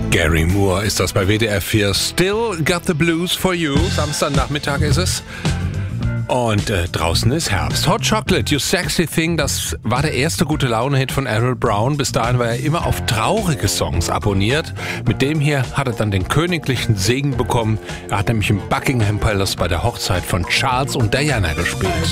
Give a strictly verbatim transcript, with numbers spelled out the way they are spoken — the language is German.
Gary Moore ist das bei W D R vier. Still got the blues for you. Samstagnachmittag ist es. Und äh, draußen ist Herbst. Hot Chocolate, You Sexy Thing, das war der erste gute Laune-Hit von Errol Brown. Bis dahin war er immer auf traurige Songs abonniert. Mit dem hier hat er dann den königlichen Segen bekommen. Er hat nämlich im Buckingham Palace bei der Hochzeit von Charles und Diana gespielt.